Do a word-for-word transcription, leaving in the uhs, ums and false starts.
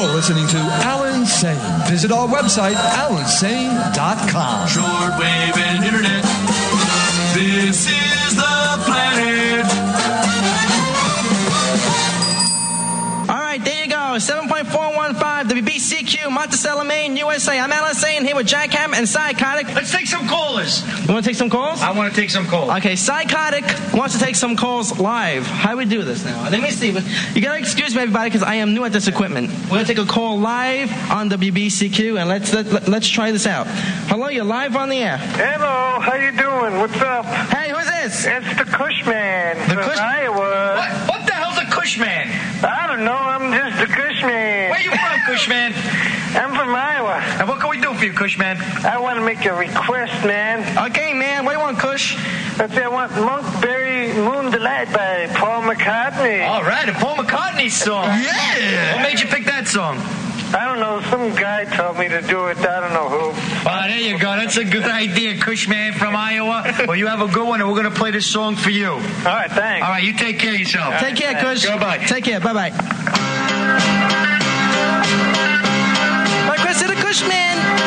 You're listening to Alan Sane. Visit our website, alan sane dot com. Shortwave and internet. This is the planet. All right, there you go. seven point four one five W B C Q, Monticello, Maine, U S A. I'm Alan Sane here with Jackhammer and Psychotic. Let's take some callers. You want to take some calls? I want to take some calls. Okay, Psychotic wants to take some calls live. How do we do this now? Let me see. You got to excuse me, everybody, because I am new at this equipment. We're going to take a call live on W B C Q, and let's let, let, let's try this out. Hello, you're live on the air. Hello, how you doing? What's up? Hey, who's this? It's the Cushman The from Cush- Iowa. What, what the hell's a Cushman? I don't know, I'm just the Cushman. Where you from, Cushman? I'm from Iowa. And what can we do for you, Cushman? I want to make a request, man. Okay, man. What do you want, Kush? Let's say I want Monkberry Moon Delight by Paul McCartney. All right, a Paul McCartney song. Yeah. What made you pick that song? I don't know, some guy told me to do it. I don't know who. Well, there you go. That's a good idea, Cushman from Iowa. Well, you have a good one, and we're going to play this song for you. All right, thanks. All right, you take care of yourself. Take care, Kush. Goodbye. Take care. Bye-bye. Bye, Chris, to the Cushman.